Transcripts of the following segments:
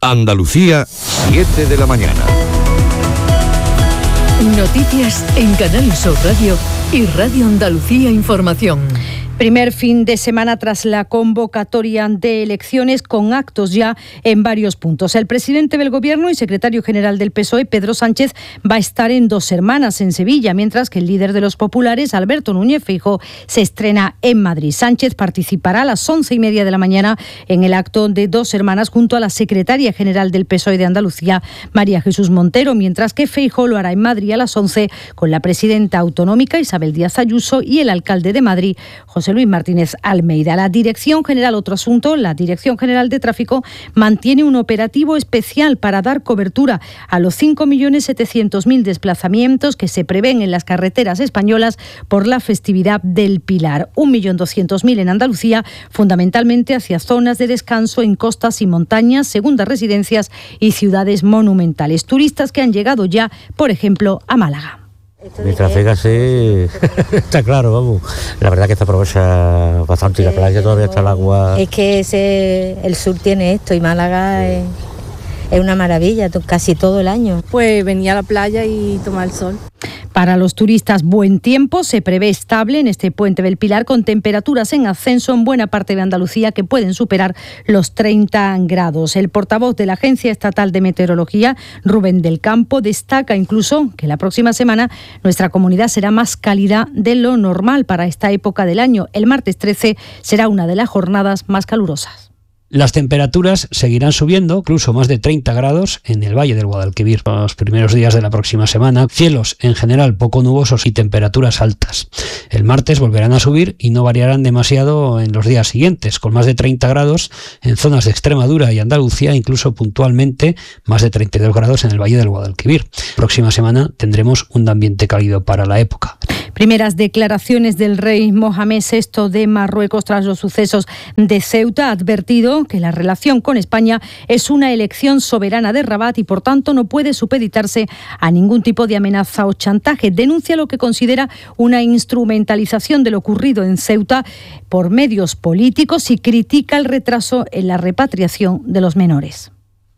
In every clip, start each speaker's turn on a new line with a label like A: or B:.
A: Andalucía, 7 de la mañana.
B: Noticias en Canal Sur Radio y Radio Andalucía Información.
C: Primer fin de semana tras la convocatoria de elecciones con actos ya en varios puntos. El presidente del Gobierno y secretario general del PSOE, Pedro Sánchez, va a estar en Dos Hermanas, en Sevilla, mientras que el líder de los populares, Alberto Núñez Feijóo, se estrena en Madrid. Sánchez participará a las 11:30 de la mañana en el acto de Dos Hermanas junto a la secretaria general del PSOE de Andalucía, María Jesús Montero, mientras que Feijóo lo hará en Madrid a las 11 con la presidenta autonómica, Isabel Díaz Ayuso, y el alcalde de Madrid, José Luis Martínez Almeida. La Dirección General, otro asunto, la Dirección General de Tráfico mantiene un operativo especial para dar cobertura a los 5.700.000 desplazamientos que se prevén en las carreteras españolas por la festividad del Pilar. 1.200.000 en Andalucía, fundamentalmente hacia zonas de descanso en costas y montañas, segundas residencias y ciudades monumentales. Turistas que han llegado ya, por ejemplo, a Málaga.
D: Mientras llega así, está claro, vamos. La verdad que se aprovecha bastante y la playa todavía está el agua.
E: Es que el sur tiene esto y Málaga es una maravilla, casi todo el año.
F: Pues venía a la playa y tomar el sol.
C: Para los turistas, buen tiempo, se prevé estable en este puente del Pilar con temperaturas en ascenso en buena parte de Andalucía que pueden superar los 30 grados. El portavoz de la Agencia Estatal de Meteorología, Rubén del Campo, destaca incluso que la próxima semana nuestra comunidad será más cálida de lo normal para esta época del año. El martes 13 será una de las jornadas más calurosas.
G: Las temperaturas seguirán subiendo, incluso más de 30 grados en el Valle del Guadalquivir. Los primeros días de la próxima semana, cielos en general poco nubosos y temperaturas altas. El martes volverán a subir y no variarán demasiado en los días siguientes, con más de 30 grados en zonas de Extremadura y Andalucía, incluso puntualmente más de 32 grados en el Valle del Guadalquivir. Próxima semana tendremos un ambiente cálido para la época.
C: Primeras declaraciones del rey Mohamed VI de Marruecos tras los sucesos de Ceuta. Ha advertido que la relación con España es una elección soberana de Rabat y por tanto no puede supeditarse a ningún tipo de amenaza o chantaje. Denuncia lo que considera una instrumentalización de lo ocurrido en Ceuta por medios políticos y critica el retraso en la repatriación de los menores.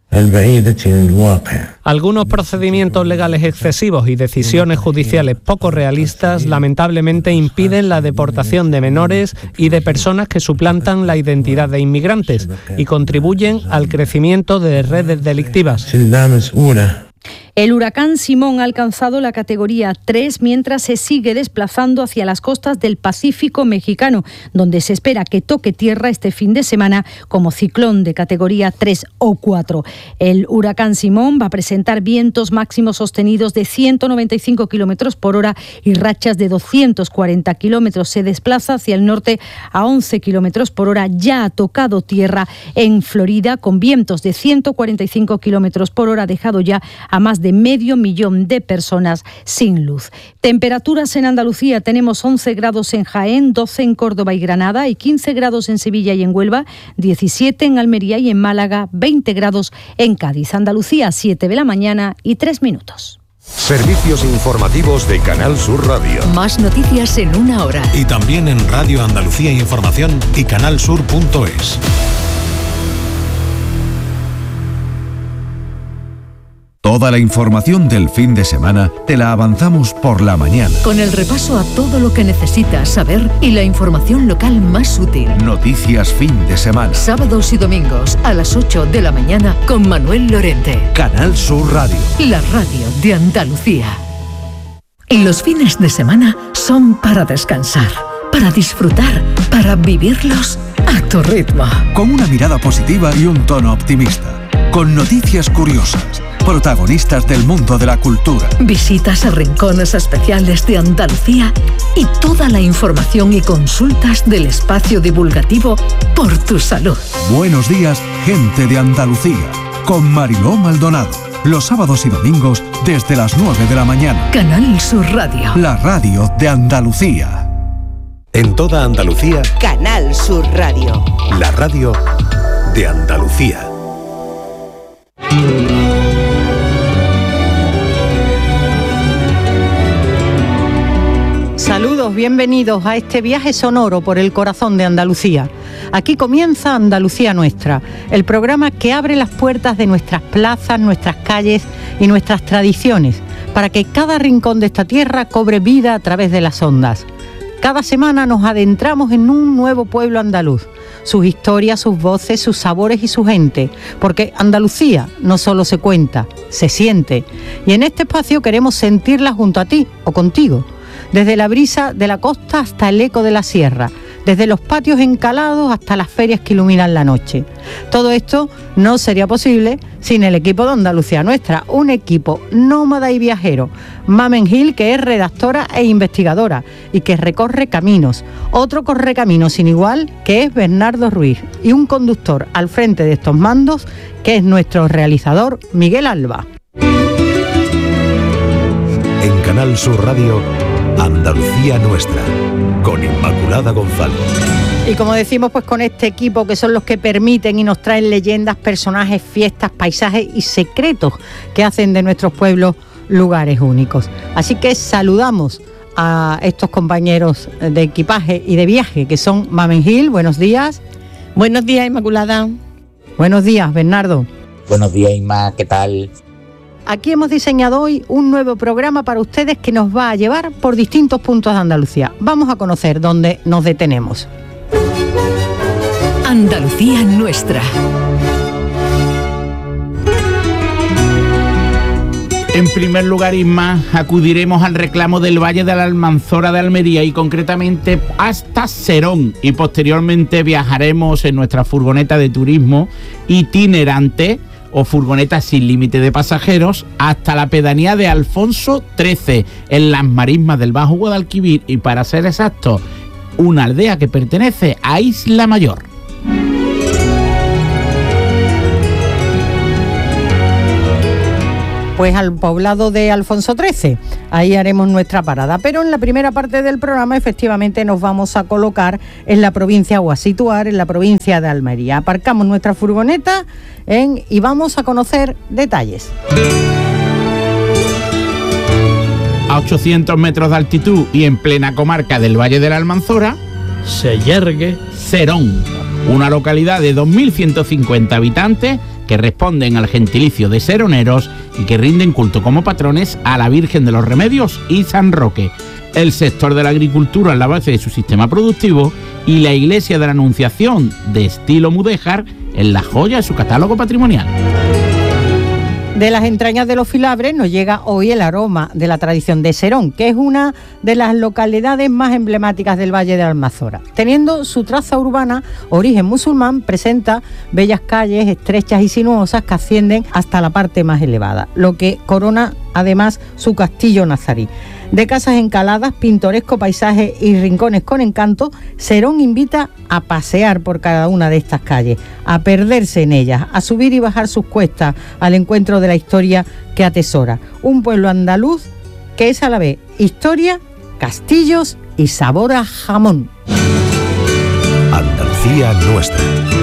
H: Algunos procedimientos legales excesivos y decisiones judiciales poco realistas lamentablemente impiden la deportación de menores y de personas que suplantan la identidad de inmigrantes y contribuyen al crecimiento de redes delictivas.
C: El huracán Simón ha alcanzado la categoría 3 mientras se sigue desplazando hacia las costas del Pacífico mexicano, donde se espera que toque tierra este fin de semana como ciclón de categoría 3 o 4. El huracán Simón va a presentar vientos máximos sostenidos de 195 kilómetros por hora y rachas de 240 kilómetros. Se desplaza hacia el norte a 11 kilómetros por hora. Ya ha tocado tierra en Florida con vientos de 145 kilómetros por hora, dejado ya a más de 500.000 de personas sin luz. Temperaturas en Andalucía: tenemos 11 grados en Jaén, 12 en Córdoba y Granada y 15 grados en Sevilla y en Huelva, 17 en Almería y en Málaga, 20 grados en Cádiz. Andalucía, 7 de la mañana y 3 minutos.
A: Servicios informativos de Canal Sur Radio.
B: Más noticias en una hora.
I: Y también en Radio Andalucía Información y canalsur.es.
J: Toda la información del fin de semana te la avanzamos por la mañana.
B: Con el repaso a todo lo que necesitas saber y la información local más útil.
J: Noticias fin de semana.
B: Sábados y domingos a las 8 de la mañana con Manuel Lorente.
J: Canal Sur Radio.
B: La radio de Andalucía. Los fines de semana son para descansar, para disfrutar, para vivirlos a tu ritmo.
J: Con una mirada positiva y un tono optimista. Con noticias curiosas. Protagonistas del mundo de la cultura.
B: Visitas a rincones especiales de Andalucía y toda la información y consultas del espacio divulgativo Por tu Salud.
J: Buenos días, gente de Andalucía. Con Mariló Maldonado. Los sábados y domingos desde las 9 de la mañana.
B: Canal Sur Radio.
J: La radio de Andalucía.
I: En toda Andalucía.
K: Canal Sur Radio.
I: La radio de Andalucía.
L: Saludos bienvenidos a este viaje sonoro por el corazón de Andalucía. Aquí comienza Andalucía Nuestra, el programa que abre las puertas de nuestras plazas, nuestras calles y nuestras tradiciones, para que cada rincón de esta tierra cobre vida a través de las ondas. Cada semana nos adentramos en un nuevo pueblo andaluz, sus historias, sus voces, sus sabores y su gente, porque Andalucía no solo se cuenta, se siente. Y en este espacio queremos sentirla junto a ti o contigo, desde la brisa de la costa hasta el eco de la sierra, desde los patios encalados hasta las ferias que iluminan la noche. Todo esto no sería posible sin el equipo de Andalucía Nuestra, un equipo nómada y viajero. Mamen Gil, que es redactora e investigadora y que recorre caminos. Otro correcaminos sin igual, que es Bernardo Ruiz, y un conductor al frente de estos mandos, que es nuestro realizador Miguel Alba.
A: En Canal Sur Radio, Andalucía Nuestra, con Inmaculada González.
L: Y como decimos, pues con este equipo que son los que permiten y nos traen leyendas, personajes, fiestas, paisajes y secretos que hacen de nuestros pueblos lugares únicos. Así que saludamos a estos compañeros de equipaje y de viaje que son Mamen Gil, buenos días.
F: Buenos días, Inmaculada.
L: Buenos días, Bernardo.
M: Buenos días, Inma, ¿qué tal?
L: Aquí hemos diseñado hoy un nuevo programa para ustedes que nos va a llevar por distintos puntos de Andalucía. Vamos a conocer dónde nos detenemos.
B: Andalucía Nuestra.
N: En primer lugar, Isma, acudiremos al reclamo del Valle de la Almanzora de Almería y concretamente hasta Serón, y posteriormente viajaremos en nuestra furgoneta de turismo itinerante o furgoneta sin límite de pasajeros hasta la pedanía de Alfonso XIII, en las marismas del Bajo Guadalquivir, y para ser exactos, una aldea que pertenece a Isla Mayor.
L: Pues al poblado de Alfonso XIII, ahí haremos nuestra parada. Pero en la primera parte del programa efectivamente nos vamos a colocar en la provincia o a situar en la provincia de Almería. Aparcamos nuestra furgoneta y vamos a conocer detalles.
N: A 800 metros de altitud y en plena comarca del Valle de la Almanzora, se yergue Serón, una localidad de 2.150 habitantes que responden al gentilicio de seroneros y que rinden culto como patrones a la Virgen de los Remedios y San Roque. El sector de la agricultura es la base de su sistema productivo y la iglesia de la Anunciación, de estilo mudéjar, es la joya de su catálogo patrimonial.
L: De las entrañas de los Filabres nos llega hoy el aroma de la tradición de Serón, que es una de las localidades más emblemáticas del Valle de la Almanzora. Teniendo su traza urbana origen musulmán, presenta bellas calles estrechas y sinuosas que ascienden hasta la parte más elevada, lo que corona además su castillo nazarí. De casas encaladas, pintoresco paisaje y rincones con encanto, Serón invita a pasear por cada una de estas calles, a perderse en ellas, a subir y bajar sus cuestas al encuentro de la historia que atesora. Un pueblo andaluz que es a la vez historia, castillos y sabor a jamón.
A: Andalucía Nuestra.